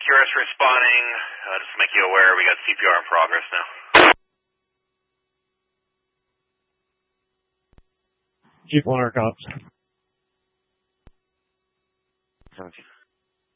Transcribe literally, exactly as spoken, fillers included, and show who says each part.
Speaker 1: Securus responding. Uh, just to make you aware, we got C P R in progress now.
Speaker 2: Chief one, our cops.
Speaker 3: Okay.